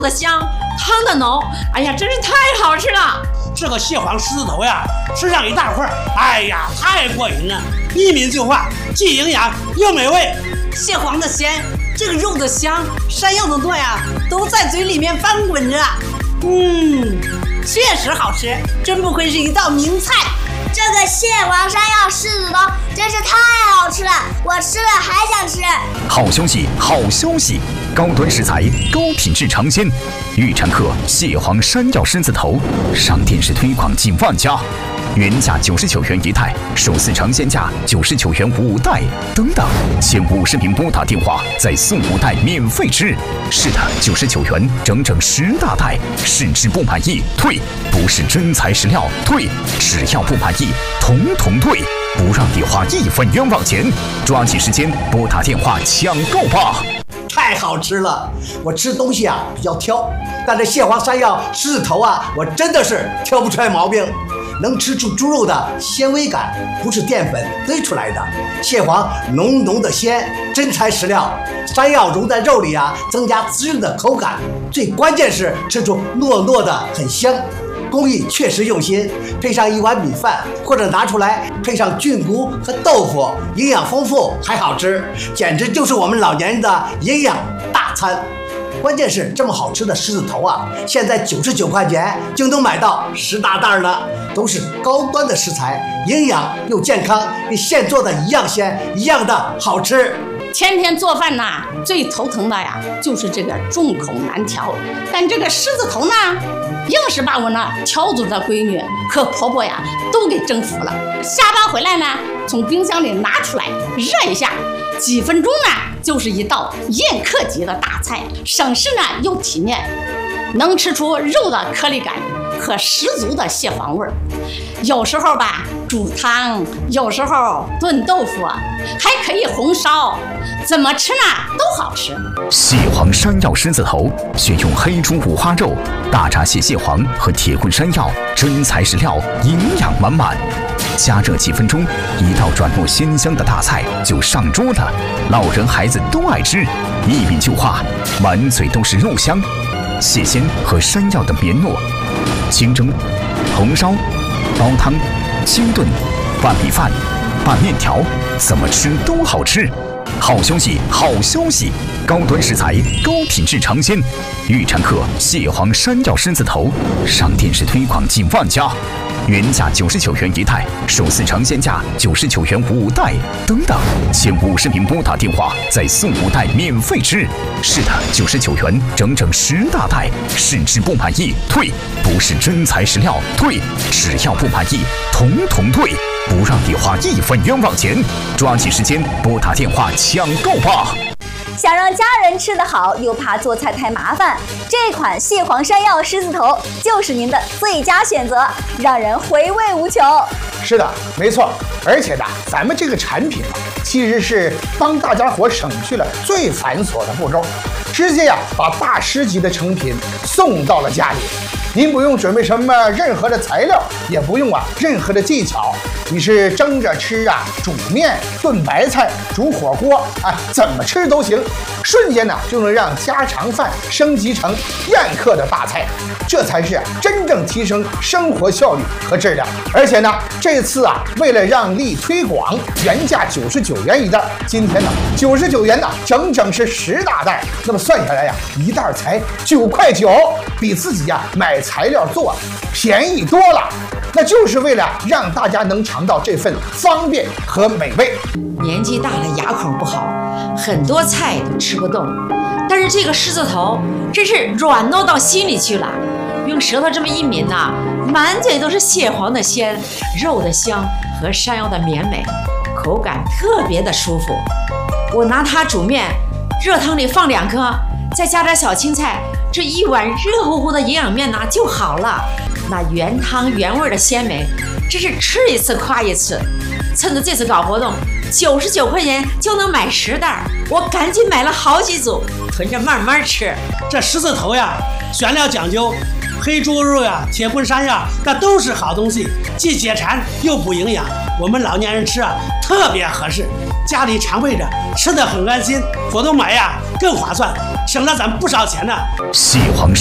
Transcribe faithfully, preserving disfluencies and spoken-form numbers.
的香，汤的浓，哎呀，真是太好吃了！ 这个蟹黄狮子头呀，吃上一大块，哎呀，太过瘾了！一抿就化，既营养又美味。 蟹黄的鲜，这个肉的香，山药的糯呀，都在嘴里面翻滚着。嗯，确实好吃，真不愧是一道名菜。 这个蟹黄山药狮子头真是太好吃了，我吃了还想吃。 好消息，好消息！高端食材，高品质尝鲜，预产客蟹黄山药狮子头，上电视推广近万家，原价九十九元一袋，首次尝鲜价九十九元五袋，等等，前五十名拨打电话再送五袋免费吃。是的，九十九元整整十大袋，试吃不满意退，不是真材实料退，只要不满意统统退，不让你花一分冤枉钱。抓紧时间拨打电话抢购吧！ 太好吃了！我吃东西啊比较挑，但这蟹黄山药狮子头啊，我真的是挑不出来毛病。能吃出猪肉的纤维感，不是淀粉堆出来的。蟹黄浓浓的鲜，真材实料。山药融在肉里啊，增加滋润的口感。最关键是吃出糯糯的，很香。工艺确实用心，配上一碗米饭，或者拿出来配上菌菇和豆腐，营养丰富还好吃，简直就是我们老年人的营养大餐。关键是这么好吃的狮子头啊，现在九十九块钱就能买到十大袋了，都是高端的食材，营养又健康，跟现做的一样鲜，一样的好吃。 天天做饭呐，最头疼的呀，就是这个众口难调。但这个狮子头呢，硬是把我那挑嘴的闺女和婆婆呀都给征服了。下班回来呢，从冰箱里拿出来热一下，几分钟呢就是一道宴客级的大菜，省事呢又体面，能吃出肉的颗粒感和十足的蟹黄味儿。有时候吧煮汤，有时候炖豆腐，还可以红烧，怎么吃呢都好吃。 蟹黄山药狮子头选用黑猪五花肉、大闸蟹蟹黄和铁棍山药，真材实料，营养满满。加热几分钟，一道软糯鲜香的大菜就上桌了，老人孩子都爱吃，一抿就化，满嘴都是肉香。蟹鲜和山药的绵糯，清蒸、红烧、煲汤、清炖、拌米饭、拌面条，怎么吃都好吃。好消息，好消息！高端食材，高品质尝鲜，预产客蟹黄山药狮子头，上电视推广近万家，原价九十九元一袋，首次尝鲜价九十九元五袋，等等，前五十名拨打电话再送五袋免费吃。是的，九十九元整整十大袋，试吃不满意退，不是真材实料退，只要不满意统统退，不让你花一分冤枉钱。抓紧时间拨打电话抢购吧！ 想让家人吃得好，又怕做菜太麻烦，这款蟹黄山药狮子头就是您的最佳选择，让人回味无穷。 是的，没错。而且呢，咱们这个产品啊，其实是帮大家伙省去了最繁琐的步骤，直接呀把大师级的成品送到了家里。您不用准备什么任何的材料，也不用啊任何的技巧，你是蒸着吃啊，煮面、炖白菜、煮火锅，哎，怎么吃都行，瞬间呢就能让家常饭升级成宴客的大菜，这才是真正提升生活效率和质量。而且呢，这次啊，为了让利推广，原价九十九元一袋，今天呢九十九元呢，整整是十大袋，那么算下来呀，一袋才九块九，比自己呀买材料做便宜多了。那就是为了让大家能尝到这份方便和美味。 年纪大了，牙口不好，很多菜都吃不动，但是这个狮子头真是软糯到心里去了。用舌头这么一抿呐、啊，满嘴都是蟹黄的鲜，肉的香和山药的绵美，口感特别的舒服。我拿它煮面，热汤里放两颗，再加点小青菜，这一碗热乎乎的营养面呐、啊、就好了。那原汤原味的鲜美，真是吃一次夸一次。趁着这次搞活动，九十九块钱就能买十袋，我赶紧买了好几组，囤着慢慢吃。 这狮子头呀，选料讲究，黑猪肉呀、铁棍山药，那都是好东西，既解馋又补营养，我们老年人吃啊特别合适。 家里常备着，吃的很安心，果冻买呀更划算，省了咱不少钱呢。 蟹黄